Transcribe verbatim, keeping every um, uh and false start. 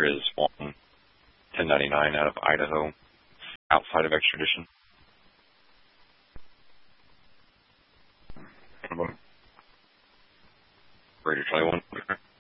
there is one ten ninety-nine out of Idaho outside of extradition. Raider Charlie one.